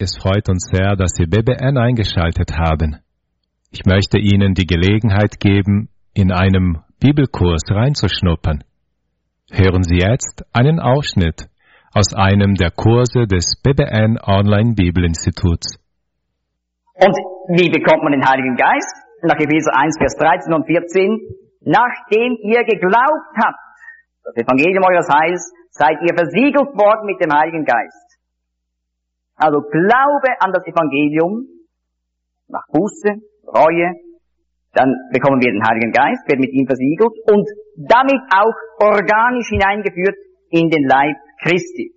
Es freut uns sehr, dass Sie BBN eingeschaltet haben. Ich möchte Ihnen die Gelegenheit geben, in einem Bibelkurs reinzuschnuppern. Hören Sie jetzt einen Ausschnitt aus einem der Kurse des BBN Online Bibelinstituts. Und wie bekommt man den Heiligen Geist? Nach Epheser 1, Vers 13 und 14. Nachdem ihr geglaubt habt, das Evangelium eures Heils, seid ihr versiegelt worden mit dem Heiligen Geist. Also Glaube an das Evangelium, nach Buße, Reue, dann bekommen wir den Heiligen Geist, werden mit ihm versiegelt und damit auch organisch hineingeführt in den Leib Christi.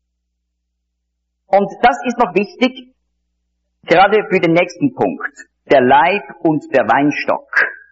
Und das ist noch wichtig, gerade für den nächsten Punkt, der Leib und der Weinstock.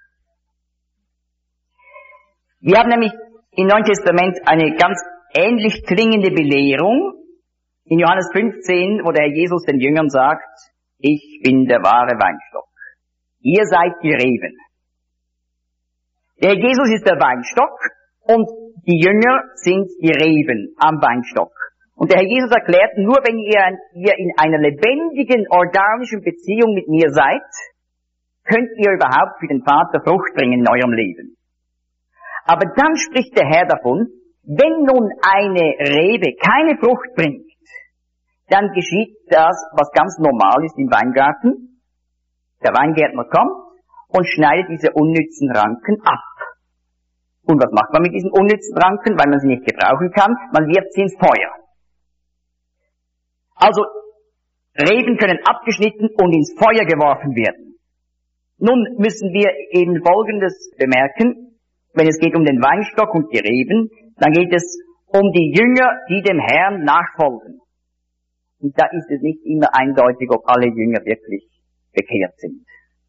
Wir haben nämlich im Neuen Testament eine ganz ähnlich klingende Belehrung. In Johannes 15, wo der Herr Jesus den Jüngern sagt, ich bin der wahre Weinstock. Ihr seid die Reben. Der Herr Jesus ist der Weinstock und die Jünger sind die Reben am Weinstock. Und der Herr Jesus erklärt, nur wenn ihr in einer lebendigen, organischen Beziehung mit mir seid, könnt ihr überhaupt für den Vater Frucht bringen in eurem Leben. Aber dann spricht der Herr davon, wenn nun eine Rebe keine Frucht bringt, dann geschieht das, was ganz normal ist im Weingarten. Der Weingärtner kommt und schneidet diese unnützen Ranken ab. Und was macht man mit diesen unnützen Ranken, weil man sie nicht gebrauchen kann? Man wirft sie ins Feuer. Also, Reben können abgeschnitten und ins Feuer geworfen werden. Nun müssen wir eben Folgendes bemerken. Wenn es geht um den Weinstock und die Reben, dann geht es um die Jünger, die dem Herrn nachfolgen. Und da ist es nicht immer eindeutig, ob alle Jünger wirklich bekehrt sind.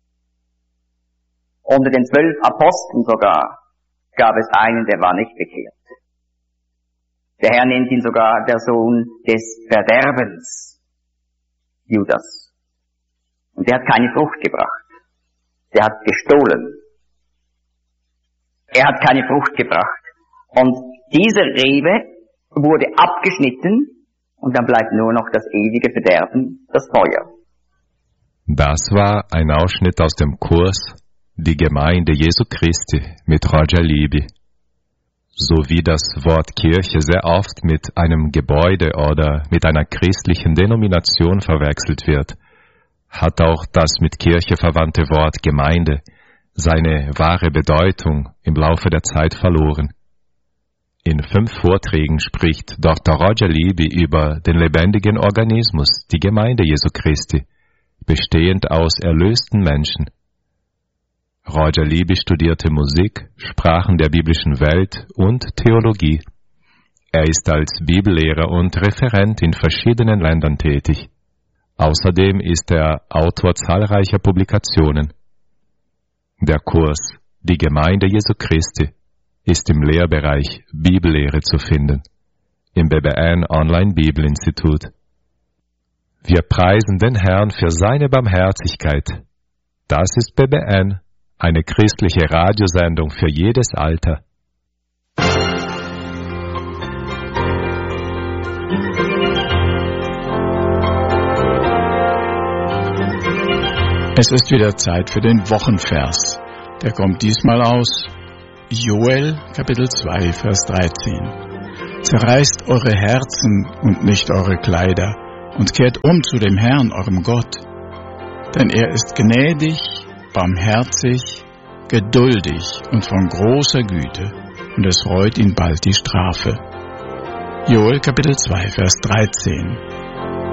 Unter den 12 Aposteln sogar gab es einen, der war nicht bekehrt. Der Herr nennt ihn sogar der Sohn des Verderbens, Judas. Und der hat keine Frucht gebracht. Der hat gestohlen. Er hat keine Frucht gebracht. Und diese Rebe wurde abgeschnitten und dann bleibt nur noch das ewige Verderben, das Feuer. Das war ein Ausschnitt aus dem Kurs Die Gemeinde Jesu Christi mit Roger Libby. So wie das Wort Kirche sehr oft mit einem Gebäude oder mit einer christlichen Denomination verwechselt wird, hat auch das mit Kirche verwandte Wort Gemeinde seine wahre Bedeutung im Laufe der Zeit verloren. In 5 Vorträgen spricht Dr. Roger Libby über den lebendigen Organismus, die Gemeinde Jesu Christi, bestehend aus erlösten Menschen. Roger Libby studierte Musik, Sprachen der biblischen Welt und Theologie. Er ist als Bibellehrer und Referent in verschiedenen Ländern tätig. Außerdem ist er Autor zahlreicher Publikationen. Der Kurs Die Gemeinde Jesu Christi ist im Lehrbereich Bibellehre zu finden, im BBN Online Bibelinstitut. Wir preisen den Herrn für seine Barmherzigkeit. Das ist BBN, eine christliche Radiosendung für jedes Alter. Es ist wieder Zeit für den Wochenvers. Der kommt diesmal aus Joel, Kapitel 2, Vers 13. Zerreißt eure Herzen und nicht eure Kleider und kehrt um zu dem Herrn, eurem Gott. Denn er ist gnädig, barmherzig, geduldig und von großer Güte, und es reut ihn bald die Strafe. Joel, Kapitel 2, Vers 13.